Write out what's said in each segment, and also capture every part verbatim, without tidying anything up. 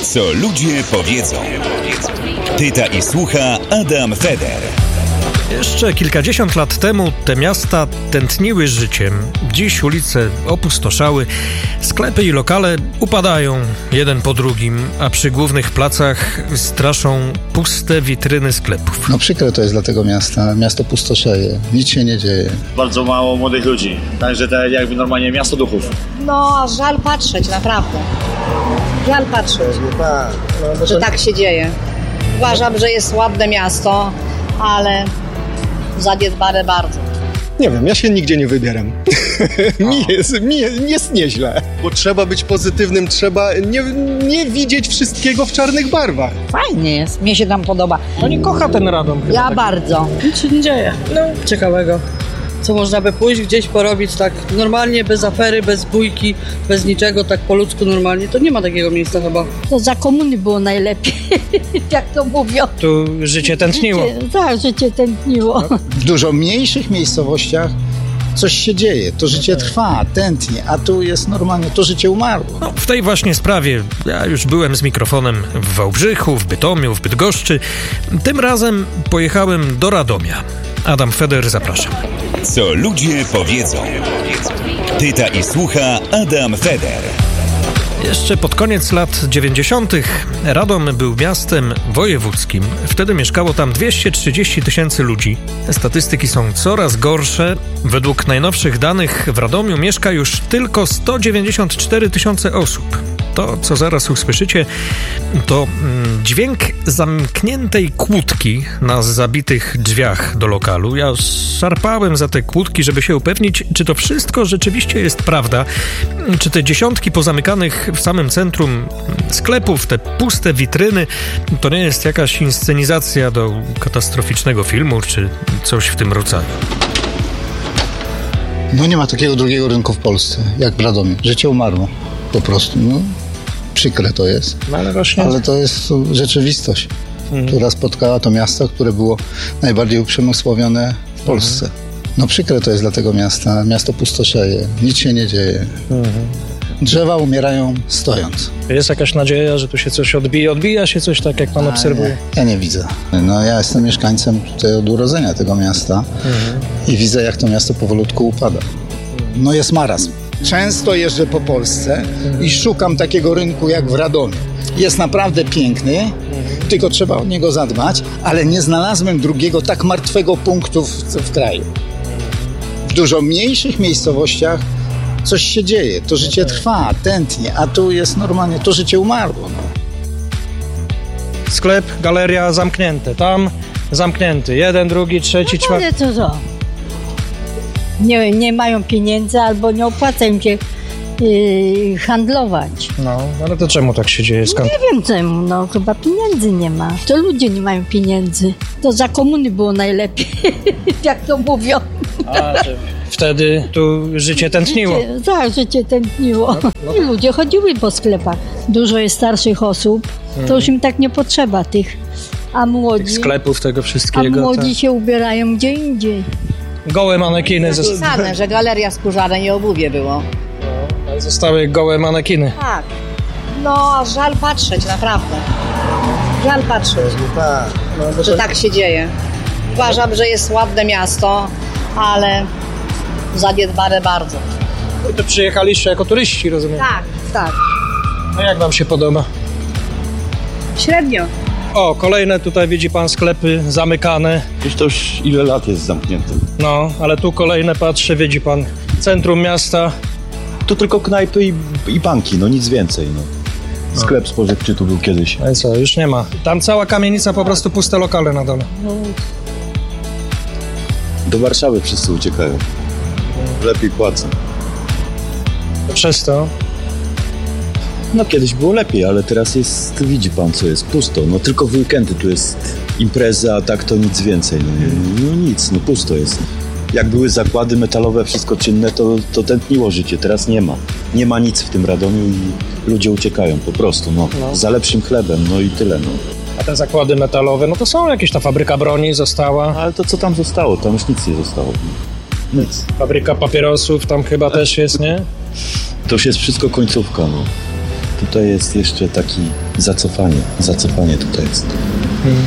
Co ludzie powiedzą. Pyta i słucha Adam Feder. Jeszcze kilkadziesiąt lat temu te miasta tętniły życiem. Dziś ulice opustoszały, sklepy i lokale upadają jeden po drugim, a przy głównych placach straszą puste witryny sklepów. No przykre to jest dla tego miasta. Miasto pustoszeje, nic się nie dzieje. Bardzo mało młodych ludzi, także to jakby normalnie miasto duchów. No, żal patrzeć, naprawdę. Żal patrzeć, no, że tak się dzieje. Uważam, że jest ładne miasto, ale zaniedbane bardzo. Nie wiem, ja się nigdzie nie wybieram. mi, jest, mi jest nieźle. Bo trzeba być pozytywnym, trzeba nie, nie widzieć wszystkiego w czarnych barwach. Fajnie jest, mnie się tam podoba. Pani kocha ten Radom chyba. Ja tak. bardzo. Nic się nie dzieje. No, ciekawego. Co można by pójść, gdzieś porobić tak normalnie, bez afery, bez bójki, bez niczego, tak po ludzku normalnie. To nie ma takiego miejsca chyba. To za komuny było najlepiej, jak to mówią. Tu życie tętniło. Życie, tak, życie tętniło. W dużo mniejszych miejscowościach coś się dzieje, to życie trwa, tętnie, a tu jest normalnie, to życie umarło. No, w tej właśnie sprawie ja już byłem z mikrofonem w Wałbrzychu, w Bytomiu, w Bydgoszczy. Tym razem pojechałem do Radomia. Adam Feder, zapraszam. Co ludzie powiedzą. Pyta i słucha Adam Feder. Jeszcze pod koniec lat dziewięćdziesiątych Radom był miastem wojewódzkim. Wtedy mieszkało tam dwieście trzydzieści tysięcy ludzi. Statystyki są coraz gorsze. Według najnowszych danych w Radomiu mieszka już tylko sto dziewięćdziesiąt cztery tysiące osób. To, co zaraz usłyszycie, to mm, dźwięk zamkniętej kłódki na zabitych drzwiach do lokalu. Ja szarpałem za te kłódki, żeby się upewnić, czy to wszystko rzeczywiście jest prawda. Czy te dziesiątki pozamykanych w samym centrum sklepów, te puste witryny, to nie jest jakaś inscenizacja do katastroficznego filmu, czy coś w tym rodzaju. No nie ma takiego drugiego rynku w Polsce, jak w Radomiu. Życie umarło, po prostu. No, przykre to jest, no, ale, właśnie... ale to jest rzeczywistość, mhm. która spotkała to miasto, które było najbardziej uprzemysłowione w Polsce. Mhm. No przykre to jest dla tego miasta. Miasto pustoszeje, nic się nie dzieje. Mhm. Drzewa umierają stojąc. Jest jakaś nadzieja, że tu się coś odbije? Odbija się coś tak, jak pan A, obserwuje? Nie, ja nie widzę. No ja jestem mieszkańcem tutaj od urodzenia tego miasta mhm. i widzę, jak to miasto powolutku upada. No jest marazm. Często jeżdżę po Polsce i szukam takiego rynku jak w Radomiu. Jest naprawdę piękny, tylko trzeba o niego zadbać, ale nie znalazłem drugiego tak martwego punktu w, w kraju. W dużo mniejszych miejscowościach coś się dzieje, to życie trwa, tętnie, a tu jest normalnie, to życie umarło. No. Sklep, galeria zamknięte, tam zamknięty, jeden, drugi, trzeci, No, czwarty. ale co to? Nie, nie mają pieniędzy albo nie opłaca im się yy, handlować. No, ale to czemu tak się dzieje? Skąd? Nie wiem czemu, no chyba pieniędzy nie ma. To ludzie nie mają pieniędzy. To za komuny było najlepiej, jak to mówią. A, wtedy tu życie tętniło. Życie, tak, życie tętniło. No, no. I ludzie chodziły po sklepach. Dużo jest starszych osób, to hmm. już im tak nie potrzeba tych. A młodzi... Tych sklepów, tego wszystkiego. A młodzi tak. się ubierają gdzie indziej. Gołe manekiny. Napisane, że galeria skórzana i obuwie było. No, zostały gołe manekiny. Tak. No, żal patrzeć, naprawdę. Żal patrzeć, no, że tak się dzieje. Uważam, że jest ładne miasto, ale zaniedbane bardzo. Wy to przyjechaliście jako turyści, rozumiem? Tak, tak. A jak wam się podoba? Średnio. O, kolejne tutaj widzi pan sklepy zamykane. Już to już ile lat jest zamknięte? No, ale tu kolejne patrzę, widzi pan, centrum miasta. Tu tylko knajpy i, i banki, no nic więcej. No. Sklep spożywczy tu był kiedyś. No i co, już nie ma. Tam cała kamienica, po prostu puste lokale na dole. Do Warszawy wszyscy uciekają. Lepiej płacą. To przez to? No kiedyś było lepiej, ale teraz jest, widzi pan co jest, pusto. No tylko w weekendy tu jest impreza, a tak to nic więcej. No, no nic, no pusto jest. Jak były zakłady metalowe, wszystko czynne, to, to tętniło życie. Teraz nie ma. Nie ma nic w tym Radomiu i ludzie uciekają po prostu, no. no. Za lepszym chlebem, no i tyle, no. A te zakłady metalowe, no to są jakieś, ta fabryka broni została. Ale to co tam zostało? Tam już nic nie zostało. Nic. Fabryka papierosów tam chyba też jest, nie? To już jest wszystko końcówka, no. Tutaj jest jeszcze taki zacofanie. Zacofanie tutaj jest. Hmm.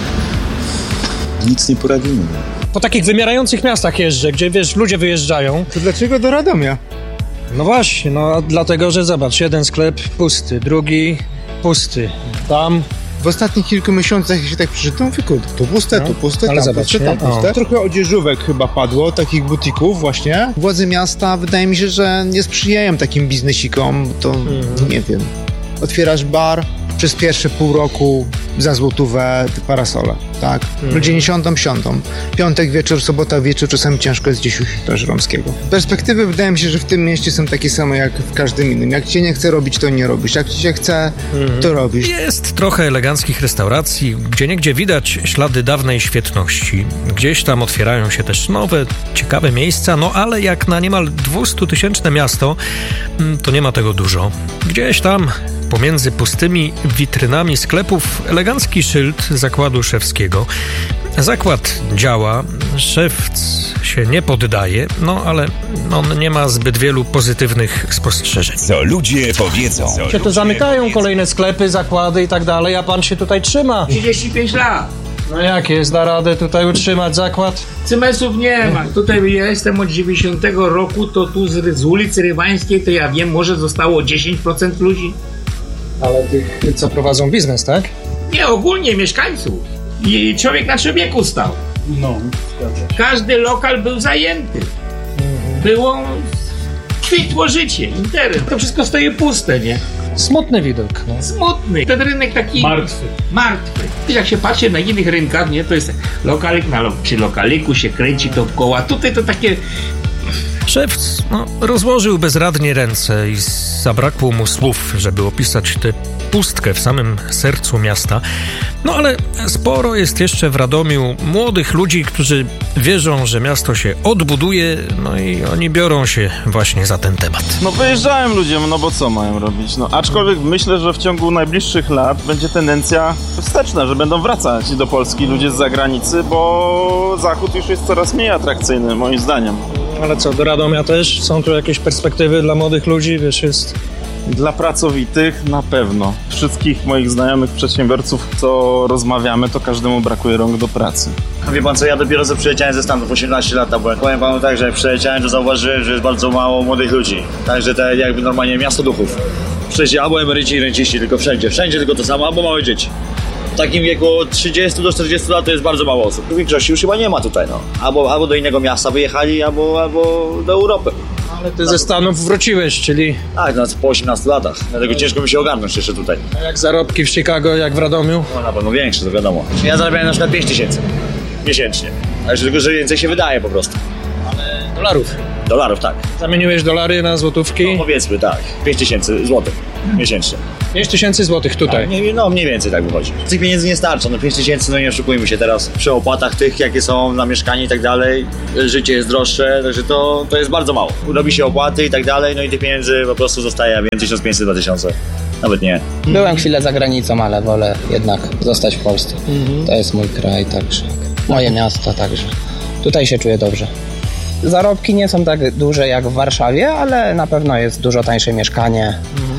Nic nie poradzimy. Po takich wymierających miastach jeżdżę, gdzie wiesz, ludzie wyjeżdżają. To dlaczego do Radomia? No właśnie, no dlatego, że zobacz, jeden sklep pusty, drugi pusty. Tam... W ostatnich kilku miesiącach, jak się tak przeczytam, wykład. Tu puste, no, tu puste, tam zobacz, puste, tam puste. Trochę odzieżówek chyba padło, takich butików właśnie. Władze miasta, wydaje mi się, że nie sprzyjają takim biznesikom, to mm. nie wiem. Otwierasz bar, przez pierwsze pół roku za złotówę te parasole, tak? Mm. Ludzie nie siądą, siądą. Piątek wieczór, sobota wieczór, czasami ciężko jest gdzieś usiąść do Żeromskiego. Perspektywy wydaje mi się, że w tym mieście są takie same jak w każdym innym. Jak cię nie chce robić, to nie robisz. Jak ci się chce, mm. to robisz. Jest trochę eleganckich restauracji, gdzieniegdzie widać ślady dawnej świetności. Gdzieś tam otwierają się też nowe, ciekawe miejsca, no ale jak na niemal dwustutysięczne miasto, to nie ma tego dużo. Gdzieś tam pomiędzy pustymi witrynami sklepów elegancki szyld zakładu szewskiego. Zakład działa, szewc się nie poddaje, no ale on nie ma zbyt wielu pozytywnych spostrzeżeń. Co ludzie powiedzą. Co się to zamykają powiedzą. Kolejne sklepy, zakłady i tak dalej, a pan się tutaj trzyma. trzydzieści pięć lat. No jak jest, da radę tutaj utrzymać zakład? Cymesów nie ma. Tutaj ja jestem od dziewięćdziesiątego roku, to tu z, z ulicy Rywańskiej, to ja wiem, może zostało dziesięć procent ludzi. Ale tych, co prowadzą biznes, tak? Nie, ogólnie mieszkańców. I człowiek na człowieku stał. No, każdy lokal był zajęty. Mhm. Było... kwitło życie, interes. To wszystko stoi puste, nie? Smutny widok. No. Smutny. Ten rynek taki... Martwy. Martwy. Jak się patrzy na innych rynkach, nie? To jest lokalik, na lo- przy lokaliku się kręci dookoła. Tutaj to takie... Szewc no, rozłożył bezradnie ręce i zabrakło mu słów, żeby opisać tę pustkę w samym sercu miasta. No ale sporo jest jeszcze w Radomiu młodych ludzi, którzy wierzą, że miasto się odbuduje, no i oni biorą się właśnie za ten temat. No wyjeżdżają ludzie, no bo co mają robić? No aczkolwiek myślę, że w ciągu najbliższych lat będzie tendencja wsteczna, że będą wracać do Polski ludzie z zagranicy, bo Zachód już jest coraz mniej atrakcyjny, moim zdaniem. Ale co, do Radomia też? Są tu jakieś perspektywy dla młodych ludzi? Wiesz, jest... Dla pracowitych na pewno. Wszystkich moich znajomych przedsiębiorców, co rozmawiamy, to każdemu brakuje rąk do pracy. Wie pan co, ja dopiero co przyleciałem ze Stanów, osiemnaście lat byłem. Powiem panu tak, że jak przyleciałem, to zauważyłem, że jest bardzo mało młodych ludzi. Także to jakby normalnie miasto duchów. Wszędzie albo emeryci i renciści, tylko wszędzie. Wszędzie tylko to samo, albo małe dzieci. W takim wieku od trzydziestu do czterdziestu lat to jest bardzo mało osób. W większości już chyba nie ma tutaj, no. Albo, albo do innego miasta wyjechali, albo, albo do Europy. Ale ty ze Stanów wróciłeś, czyli... Tak, no, po osiemnastu latach. Dlatego ciężko mi się ogarnąć jeszcze tutaj. A jak zarobki w Chicago, jak w Radomiu? No na pewno większe, to wiadomo. Ja zarabiałem na przykład pięć tysięcy miesięcznie. Ale tylko, że więcej się wydaje po prostu. Ale dolarów? Dolarów, tak. Zamieniłeś dolary na złotówki? No powiedzmy, tak. pięć tysięcy złotych miesięcznie. pięć tysięcy złotych tutaj? Tak, no mniej więcej tak wychodzi. Tych pieniędzy nie starcza, no pięć tysięcy, no nie oszukujmy się teraz. Przy opłatach tych, jakie są na mieszkanie i tak dalej, życie jest droższe, także to, to jest bardzo mało. Robi się opłaty i tak dalej, no i tych pieniędzy po prostu zostaje, wiem, tysiąc pięćset, dwa tysiące. Nawet nie. Byłem chwilę za granicą, ale wolę jednak zostać w Polsce. Mhm. To jest mój kraj, także moje miasto, także tutaj się czuję dobrze. Zarobki nie są tak duże jak w Warszawie, ale na pewno jest dużo tańsze mieszkanie, mhm.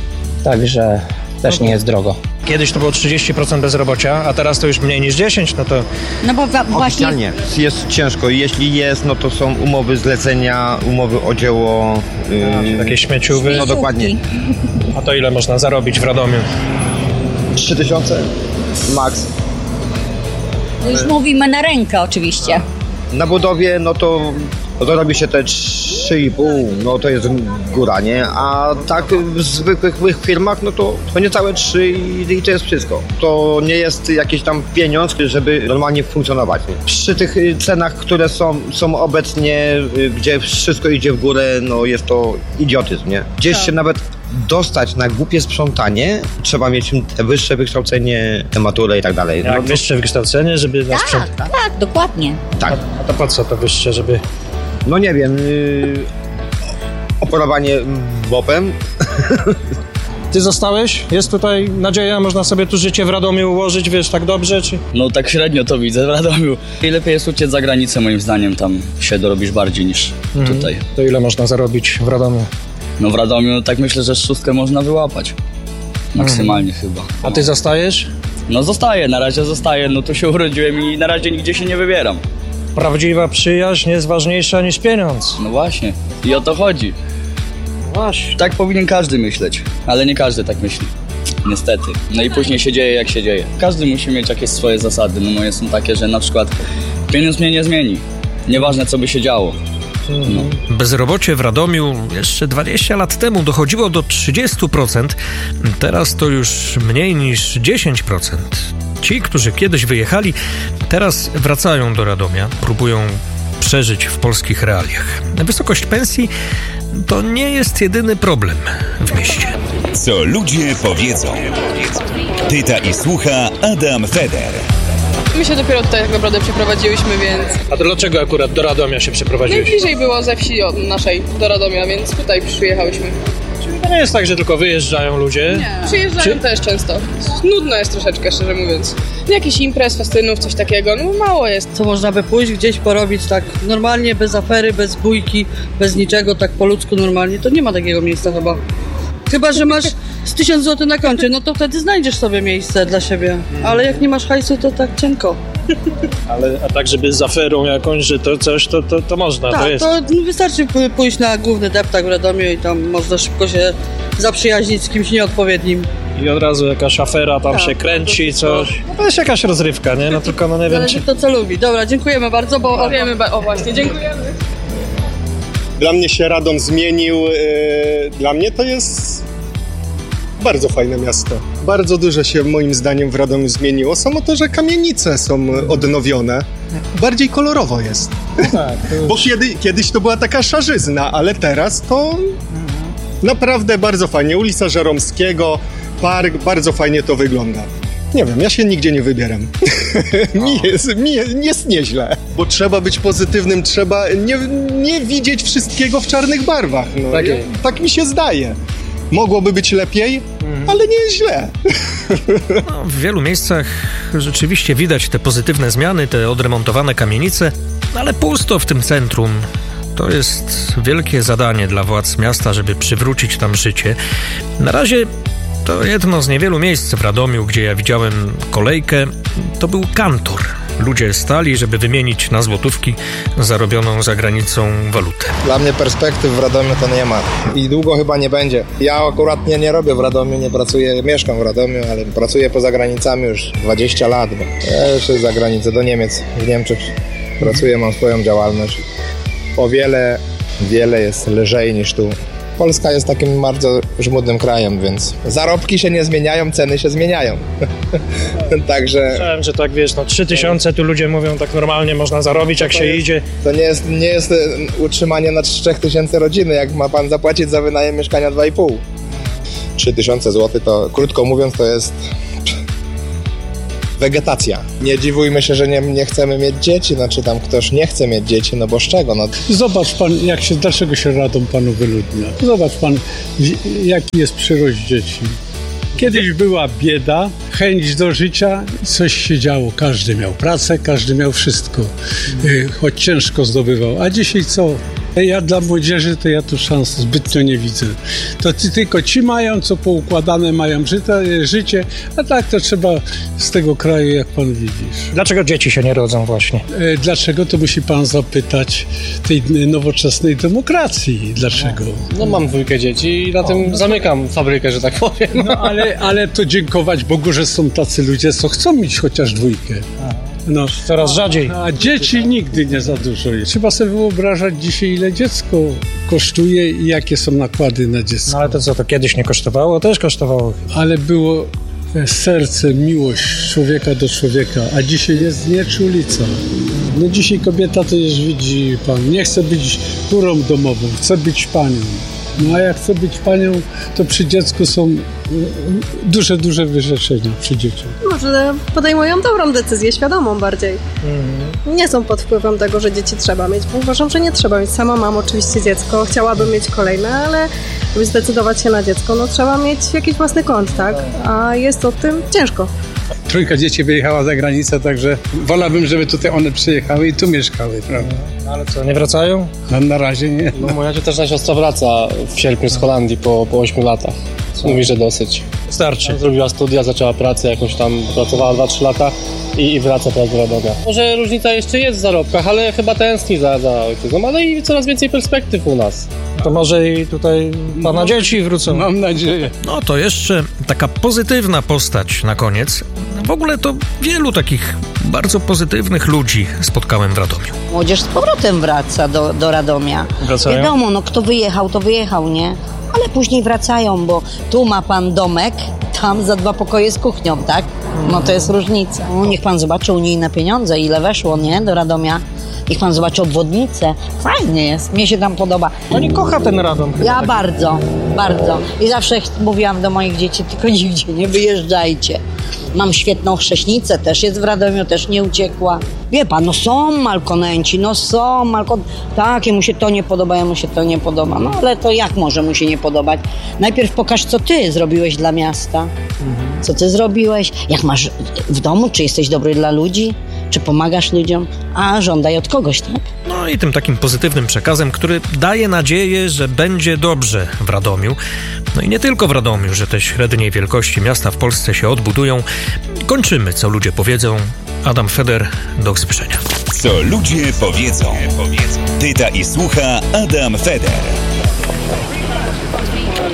Także też nie jest drogo. Kiedyś to było trzydzieści procent bezrobocia, a teraz to już mniej niż dziesięć procent, no to... No bo wa- właśnie... Oficjalnie jest ciężko. Jeśli jest, no to są umowy zlecenia, umowy o dzieło... Yy... Takie śmieciowe. No dokładnie. A to ile można zarobić w Radomiu? trzy tysiące max. No już mówimy na rękę oczywiście. Na budowie, no to, no to robi się te trzy i pół, no to jest góra, nie? A tak w zwykłych firmach, no to, to niecałe trzy i, i to jest wszystko. To nie jest jakiś tam pieniądz, żeby normalnie funkcjonować. Przy tych cenach, które są, są obecnie, gdzie wszystko idzie w górę, no jest to idiotyzm, nie? Gdzieś się nawet dostać na głupie sprzątanie, trzeba mieć te wyższe wykształcenie, te maturę i tak dalej. Jak no, wyższe wykształcenie, żeby na tak, sprząt... tak, tak, dokładnie. Tak. A, a to po co to wyższe, żeby... No nie wiem, yy, operowanie mopem. Ty zostałeś? Jest tutaj nadzieja? Można sobie tu życie w Radomiu ułożyć, wiesz, tak dobrze, czy... No tak średnio to widzę w Radomiu. I lepiej jest uciec za granicę, moim zdaniem, tam się dorobisz bardziej niż mhm. tutaj. To ile można zarobić w Radomiu? No w Radomiu tak myślę, że szóstkę można wyłapać. Maksymalnie mhm. chyba. A ty zostajesz? No zostaję, na razie zostaję, no tu się urodziłem i na razie nigdzie się nie wybieram. Prawdziwa przyjaźń jest ważniejsza niż pieniądz. No właśnie, i o to chodzi. Właśnie. Tak powinien każdy myśleć, ale nie każdy tak myśli. Niestety. No i później się dzieje jak się dzieje. Każdy musi mieć jakieś swoje zasady. No moje są takie, że na przykład pieniądz mnie nie zmieni. Nieważne co by się działo. No. Bezrobocie w Radomiu jeszcze dwadzieścia lat temu dochodziło do trzydziestu procent. Teraz to już mniej niż dziesięć procent. Ci, którzy kiedyś wyjechali, teraz wracają do Radomia, próbują przeżyć w polskich realiach. Wysokość pensji to nie jest jedyny problem w mieście. Co ludzie powiedzą. Pyta i słucha Adam Feder. My się dopiero tutaj tak naprawdę przeprowadziłyśmy, więc... A dlaczego akurat do Radomia się przeprowadziłeś? Najbliżej było ze wsi od naszej do Radomia, więc tutaj przyjechałyśmy. Czyli to nie jest tak, że tylko wyjeżdżają ludzie? Nie, przyjeżdżają Czy... też często. Nudno jest troszeczkę, szczerze mówiąc. Jakichś imprez, festynów, coś takiego, no mało jest. Co można by pójść, gdzieś porobić tak normalnie, bez afery, bez bójki, bez niczego, tak po ludzku normalnie, to nie ma takiego miejsca chyba. Chyba że masz z tysiąc złotych na koncie, no to wtedy znajdziesz sobie miejsce dla siebie. Ale jak nie masz hajsu, to tak cienko. Ale a tak, żeby z aferą jakąś, że to coś, to, to, to można, tak, to jest. to wystarczy pójść na główny deptak w Radomiu i tam można szybko się zaprzyjaźnić z kimś nieodpowiednim. I od razu jakaś afera tam tak, się kręci, coś. No to jest jakaś rozrywka, nie? No tylko no nie wiem, czy... to co lubi. Dobra, dziękujemy bardzo, bo... O, wiemy, o właśnie, dziękujemy. Dla mnie się Radom zmienił. Dla mnie to jest bardzo fajne miasto. Bardzo dużo się moim zdaniem w Radomiu zmieniło. Samo to, że kamienice są odnowione. Bardziej kolorowo jest. No tak, to już... Bo kiedy, kiedyś to była taka szarzyzna, ale teraz to naprawdę bardzo fajnie. Ulica Żeromskiego, park, bardzo fajnie to wygląda. Nie wiem, ja się nigdzie nie wybieram. mi, jest, mi jest nieźle. Bo trzeba być pozytywnym, trzeba nie, nie widzieć wszystkiego w czarnych barwach. No, tak, ja, tak mi się zdaje. Mogłoby być lepiej, mhm. ale nie jest źle. No, w wielu miejscach rzeczywiście widać te pozytywne zmiany, te odremontowane kamienice, ale pusto w tym centrum. To jest wielkie zadanie dla władz miasta, żeby przywrócić tam życie. Na razie to jedno z niewielu miejsc w Radomiu, gdzie ja widziałem kolejkę, to był kantor. Ludzie stali, żeby wymienić na złotówki zarobioną za granicą walutę. Dla mnie perspektyw w Radomiu to nie ma i długo chyba nie będzie. Ja akurat nie, nie robię w Radomiu, nie pracuję, mieszkam w Radomiu, ale pracuję poza granicami już dwadzieścia lat. Bo ja jeszcze za granicę, do Niemiec, w Niemczech pracuję, mam swoją działalność. O wiele, wiele jest lżej niż tu. Polska jest takim bardzo żmudnym krajem, więc zarobki się nie zmieniają, ceny się zmieniają. Także... Słyszałem, że tak wiesz, no trzy tysiące tu ludzie mówią tak normalnie można zarobić, jak to się jest, idzie. To nie jest, nie jest utrzymanie na trzy tysiące rodziny, jak ma pan zapłacić za wynajem mieszkania dwa i pół. trzy tysiące złotych to, krótko mówiąc, to jest wegetacja. Nie dziwujmy się, że nie, nie chcemy mieć dzieci, znaczy tam ktoś nie chce mieć dzieci, no bo z czego? No. Zobacz pan, jak się, dlaczego się Radom panu wyludnia. Zobacz pan, jaki jest przyrost dzieci. Kiedyś była bieda, chęć do życia, coś się działo. Każdy miał pracę, każdy miał wszystko, choć ciężko zdobywał. A dzisiaj co? Ja dla młodzieży to ja tu szans zbytnio nie widzę. To ci, tylko ci mają, co poukładane mają życie, życie, a tak to trzeba z tego kraju, jak pan widzisz. Dlaczego dzieci się nie rodzą właśnie? Dlaczego? To musi pan zapytać tej nowoczesnej demokracji. Dlaczego? No mam dwójkę dzieci i na tym no, zamykam fabrykę, że tak powiem. No ale, ale to dziękować Bogu, że są tacy ludzie, co chcą mieć chociaż dwójkę. No, coraz rzadziej. A, a dzieci nigdy nie za dużo. Trzeba sobie wyobrażać dzisiaj, ile dziecko kosztuje i jakie są nakłady na dziecko. No ale to co, to kiedyś nie kosztowało? Też kosztowało. Ale było serce, miłość człowieka do człowieka, a dzisiaj jest nieczulica. No dzisiaj kobieta to już widzi pan, nie chce być kurą domową, chce być panią. No a jak chce być panią, to przy dziecku są duże, duże wyrzeczenia przy dzieciach. Może podejmują dobrą decyzję, świadomą bardziej. Mhm. Nie są pod wpływem tego, że dzieci trzeba mieć, bo uważam, że nie trzeba mieć. Sama mam oczywiście dziecko, chciałabym mieć kolejne, ale żeby zdecydować się na dziecko, no trzeba mieć jakiś własny kąt, tak? A jest o tym ciężko. Trójka dzieci wyjechała za granicę, także wolałbym, żeby tutaj one przyjechały i tu mieszkały, prawda? No ale co, nie wracają? Na, na razie nie. No, moja cioteczna siostra wraca w sierpniu z Holandii po, po ośmiu latach. Mówi, że dosyć. Starczy. Zrobiła studia, zaczęła pracę, jakąś tam pracowała dwa trzy lata i, i wraca teraz do Radomia. Może różnica jeszcze jest w zarobkach, ale chyba tęskni za, za ojczyzną, ale i coraz więcej perspektyw u nas. To może i tutaj pana no, dzieci wrócą. Mam nadzieję. No to jeszcze taka pozytywna postać na koniec. W ogóle to wielu takich bardzo pozytywnych ludzi spotkałem w Radomiu. Młodzież z powrotem wraca do, do Radomia. Wracają? Wiadomo, no kto wyjechał, to wyjechał, nie? Ale później wracają, bo tu ma pan domek, tam za dwa pokoje z kuchnią, tak? No to jest różnica. No, niech pan zobaczy unijne pieniądze, ile weszło, nie? Do Radomia. Niech pan zobaczy obwodnicę. Fajnie jest, mnie się tam podoba. Pani kocha ten Radom. Ja bardzo, bardzo. I zawsze mówiłam do moich dzieci, tylko nigdzie nie wyjeżdżajcie. Mam świetną chrześnicę, też jest w Radomiu, też nie uciekła. Wie pan, no są malkonenci, no są malkon... Tak, jemu się to nie podoba, jemu się to nie podoba. No ale to jak może mu się nie podobać? Najpierw pokaż, co ty zrobiłeś dla miasta. Co ty zrobiłeś? Jak masz w domu? Czy jesteś dobry dla ludzi? Czy pomagasz ludziom? A żądaj od kogoś, tak? No i tym takim pozytywnym przekazem, który daje nadzieję, że będzie dobrze w Radomiu. No i nie tylko w Radomiu, że te średniej wielkości miasta w Polsce się odbudują. Kończymy, co ludzie powiedzą. Adam Feder, do usłyszenia. Co ludzie powiedzą. Pyta i słucha Adam Feder.